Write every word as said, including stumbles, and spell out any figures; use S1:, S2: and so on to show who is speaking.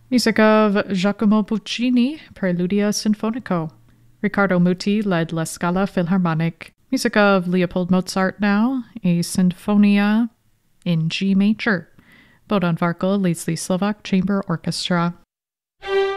S1: Music of Giacomo Puccini, Preludio Sinfonico. Riccardo Muti led La Scala Philharmonic. Music of Leopold Mozart now, a Sinfonia in G major. Bohdan Varkel leads the Slovak Chamber Orchestra.